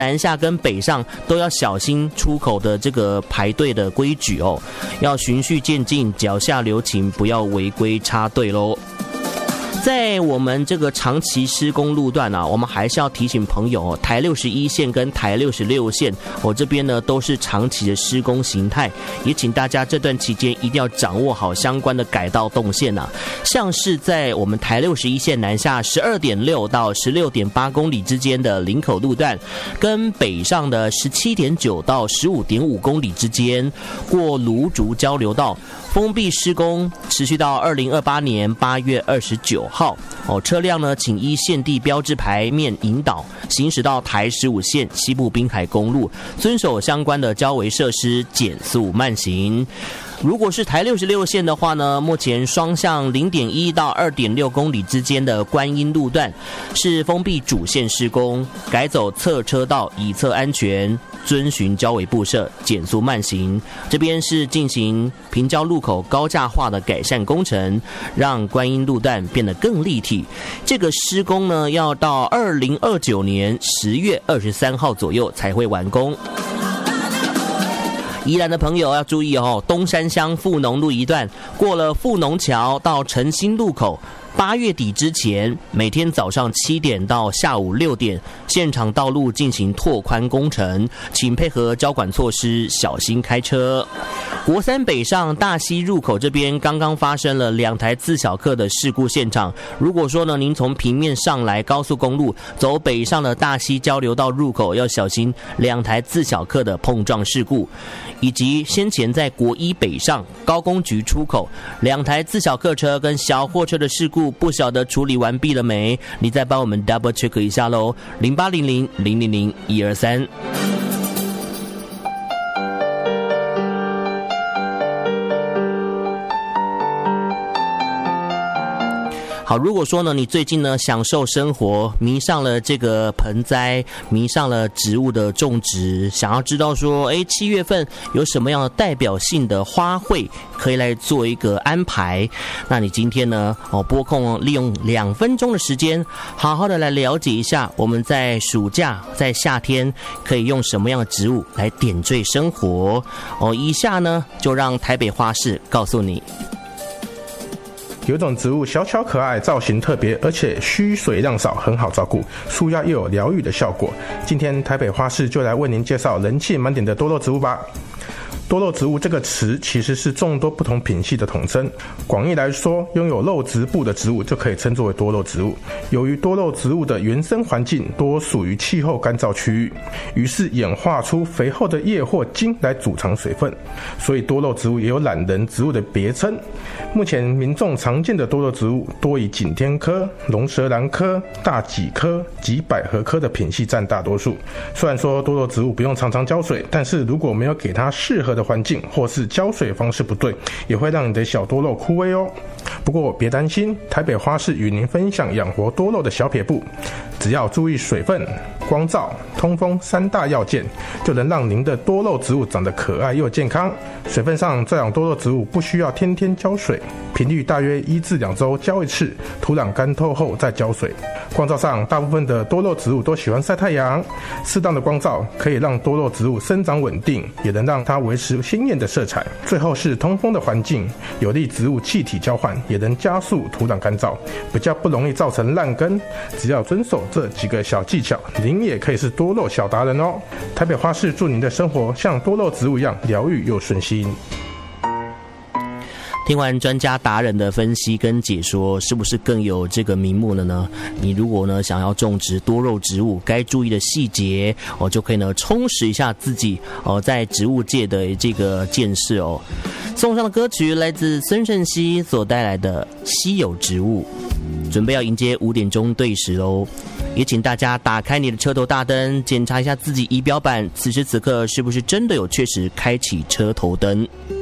南下跟北上都要小心出口的这个排队的规矩哦，要循序渐进，脚下留情，不要违规插队咯。在我们这个长期施工路段啊，我们还是要提醒朋友台61线跟台66线，这边呢都是长期的施工形态，也请大家这段期间一定要掌握好相关的改道动线啊。像是在我们台61线南下12.6到16.8公里之间的林口路段，跟北上的17.9到15.5公里之间过芦竹交流道，封闭施工持续到2028年8月29号。车辆呢，请依现地标志牌面引导行驶到台15线西部滨海公路，遵守相关的交维设施，减速慢行。如果是台66线的话呢，目前双向0.1到2.6公里之间的观音路段是封闭主线施工，改走侧车道以策安全，遵循交维布设，减速慢行。这边是进行平交路口高架化的改善工程，让观音路段变得更立体。这个施工呢，要到2029年10月23号左右才会完工。宜兰的朋友要注意哦，东山乡富农路一段过了富农桥到澄清路口，8月底之前，每天早上7点到下午6点，现场道路进行拓宽工程，请配合交管措施，小心开车。国三北上大溪入口这边刚刚发生了2台自小客的事故现场。如果说呢，您从平面上来高速公路走北上的大溪交流道入口，要小心2台自小客的碰撞事故，以及先前在国一北上高工局出口2台自小客车跟小货车的事故，不晓得处理完毕了没？你再帮我们 double check 一下咯。0800000123。好，如果说呢，你最近呢享受生活，迷上了这个盆栽，迷上了植物的种植，想要知道说7月份有什么样的代表性的花卉可以来做一个安排，那你今天呢拨空利用2分钟的时间，好好的来了解一下我们在暑假在夏天可以用什么样的植物来点缀生活。以下呢就让台北花市告诉你。 有种植物小巧可爱，造型特别，而且需水量少，很好照顾，舒压又有疗愈的效果。今天台北花市就来为您介绍人气满点的多肉植物吧。多肉植物这个词其实是众多不同品系的统称，广义来说，拥有肉质部的植物就可以称作为多肉植物。由于多肉植物的原生环境多属于气候干燥区域，于是演化出肥厚的叶或茎来储藏水分，所以多肉植物也有懒人植物的别称。目前民众常见的多肉植物多以景天科、龙舌兰科、大戟科及百合科的品系占大多数。虽然说多肉植物不用常常浇水，但是如果没有给它适合的环境，或是浇水方式不对，也会让你的小多肉枯萎哦。不过别担心，台北花市与您分享养活多肉的小撇步，只要注意水分、光照、通风3大要件，就能让您的多肉植物长得可爱又健康。水分上，这养多肉植物不需要天天浇水，频率大约1至2周浇一次，土壤干透后再浇水。光照上，大部分的多肉植物都喜欢晒太阳，适当的光照可以让多肉植物生长稳定，也能让它维持鲜艳的色彩。最后是通风的环境，有利植物气体交换，也能加速土壤干燥，比较不容易造成烂根。只要遵守这几个小技巧，您也可以是多肉小达人哦。台北花市祝您的生活像多肉植物一样疗愈又顺心。 听完专家达人的分析跟解说，是不是更有这个名目了呢？你如果呢想要种植多肉植物，该注意的细节就可以呢充实一下自己在植物界的这个见识哦。送上的歌曲来自孙盛希所带来的《稀有植物》，准备要迎接5点钟对时喽。也请大家打开你的车头大灯，检查一下自己仪表板，此时此刻是不是真的有确实开启车头灯。